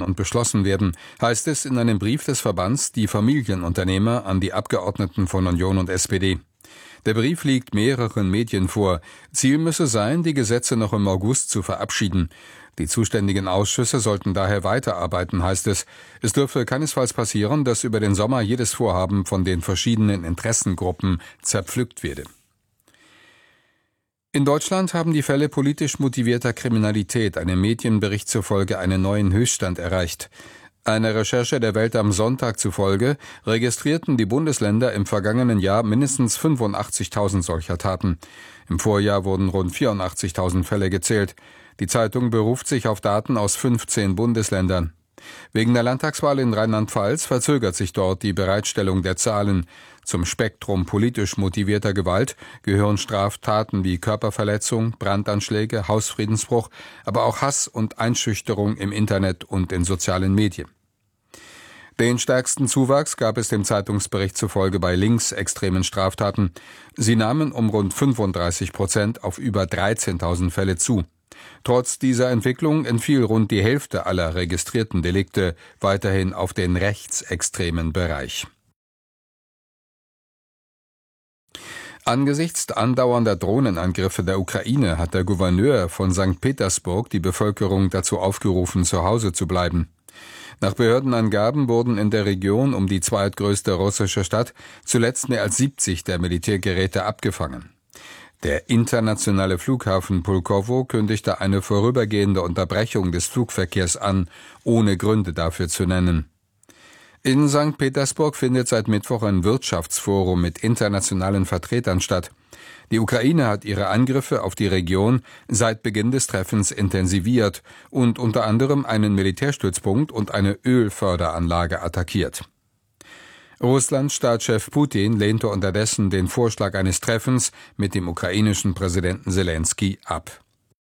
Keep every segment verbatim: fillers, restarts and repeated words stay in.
und beschlossen werden, heißt es in einem Brief des Verbands Die Familienunternehmer an die Abgeordneten von Union und S P D. Der Brief liegt mehreren Medien vor. Ziel müsse sein, die Gesetze noch im August zu verabschieden. Die zuständigen Ausschüsse sollten daher weiterarbeiten, heißt es. Es dürfe keinesfalls passieren, dass über den Sommer jedes Vorhaben von den verschiedenen Interessengruppen zerpflückt werde. In Deutschland haben die Fälle politisch motivierter Kriminalität einem Medienbericht zufolge einen neuen Höchststand erreicht. Einer Recherche der Welt am Sonntag zufolge registrierten die Bundesländer im vergangenen Jahr mindestens fünfundachtzigtausend solcher Taten. Im Vorjahr wurden rund vierundachtzigtausend Fälle gezählt. Die Zeitung beruft sich auf Daten aus fünfzehn Bundesländern. Wegen der Landtagswahl in Rheinland-Pfalz verzögert sich dort die Bereitstellung der Zahlen. Zum Spektrum politisch motivierter Gewalt gehören Straftaten wie Körperverletzung, Brandanschläge, Hausfriedensbruch, aber auch Hass und Einschüchterung im Internet und in sozialen Medien. Den stärksten Zuwachs gab es dem Zeitungsbericht zufolge bei linksextremen Straftaten. Sie nahmen um rund fünfunddreißig Prozent auf über dreizehntausend Fälle zu. Trotz dieser Entwicklung entfiel rund die Hälfte aller registrierten Delikte weiterhin auf den rechtsextremen Bereich. Angesichts andauernder Drohnenangriffe der Ukraine hat der Gouverneur von Sankt Petersburg die Bevölkerung dazu aufgerufen, zu Hause zu bleiben. Nach Behördenangaben wurden in der Region um die zweitgrößte russische Stadt zuletzt mehr als siebzig der Militärgeräte abgefangen. Der internationale Flughafen Pulkowo kündigte eine vorübergehende Unterbrechung des Flugverkehrs an, ohne Gründe dafür zu nennen. In Sankt Petersburg findet seit Mittwoch ein Wirtschaftsforum mit internationalen Vertretern statt. Die Ukraine hat ihre Angriffe auf die Region seit Beginn des Treffens intensiviert und unter anderem einen Militärstützpunkt und eine Ölförderanlage attackiert. Russlands Staatschef Putin lehnte unterdessen den Vorschlag eines Treffens mit dem ukrainischen Präsidenten Selenskyj ab.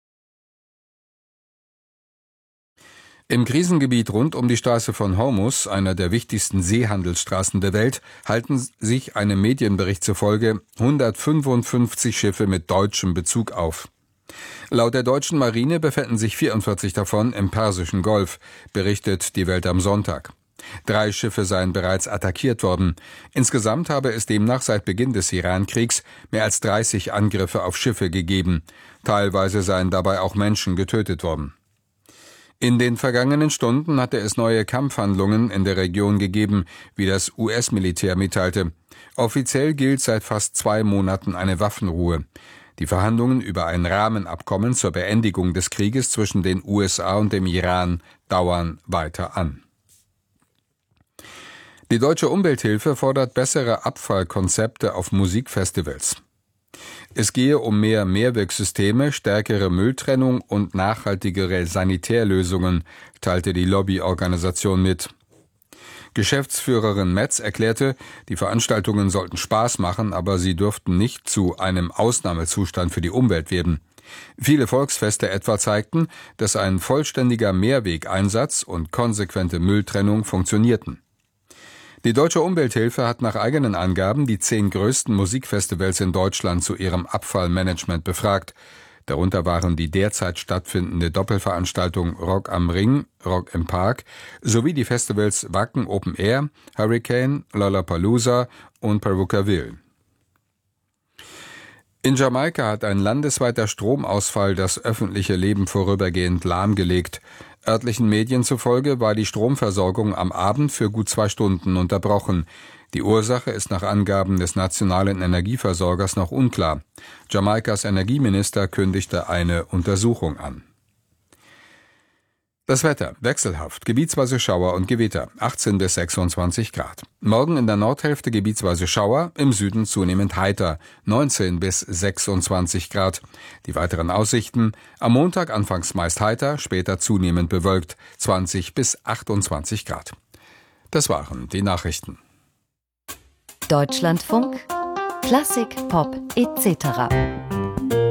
Im Krisengebiet rund um die Straße von Hormuz, einer der wichtigsten Seehandelsstraßen der Welt, halten sich einem Medienbericht zufolge hundertfünfundfünfzig Schiffe mit deutschem Bezug auf. Laut der deutschen Marine befänden sich vierundvierzig davon im Persischen Golf, berichtet die Welt am Sonntag. Drei Schiffe seien bereits attackiert worden. Insgesamt habe es demnach seit Beginn des Iran-Kriegs mehr als dreißig Angriffe auf Schiffe gegeben. Teilweise seien dabei auch Menschen getötet worden. In den vergangenen Stunden hatte es neue Kampfhandlungen in der Region gegeben, wie das U S-Militär mitteilte. Offiziell gilt seit fast zwei Monaten eine Waffenruhe. Die Verhandlungen über ein Rahmenabkommen zur Beendigung des Krieges zwischen den U S A und dem Iran dauern weiter an. Die Deutsche Umwelthilfe fordert bessere Abfallkonzepte auf Musikfestivals. Es gehe um mehr Mehrwegsysteme, stärkere Mülltrennung und nachhaltigere Sanitärlösungen, teilte die Lobbyorganisation mit. Geschäftsführerin Metz erklärte, die Veranstaltungen sollten Spaß machen, aber sie dürften nicht zu einem Ausnahmezustand für die Umwelt werden. Viele Volksfeste etwa zeigten, dass ein vollständiger Mehrwegeinsatz und konsequente Mülltrennung funktionierten. Die Deutsche Umwelthilfe hat nach eigenen Angaben die zehn größten Musikfestivals in Deutschland zu ihrem Abfallmanagement befragt. Darunter waren die derzeit stattfindende Doppelveranstaltung Rock am Ring, Rock im Park sowie die Festivals Wacken Open Air, Hurricane, Lollapalooza und Perucaville. In Jamaika hat ein landesweiter Stromausfall das öffentliche Leben vorübergehend lahmgelegt. Örtlichen Medien zufolge war die Stromversorgung am Abend für gut zwei Stunden unterbrochen. Die Ursache ist nach Angaben des nationalen Energieversorgers noch unklar. Jamaikas Energieminister kündigte eine Untersuchung an. Das Wetter wechselhaft, gebietsweise Schauer und Gewitter, achtzehn bis sechsundzwanzig Grad. Morgen in der Nordhälfte gebietsweise Schauer, im Süden zunehmend heiter, neunzehn bis sechsundzwanzig Grad. Die weiteren Aussichten: am Montag anfangs meist heiter, später zunehmend bewölkt, zwanzig bis achtundzwanzig Grad. Das waren die Nachrichten. Deutschlandfunk, Klassik, Pop et cetera.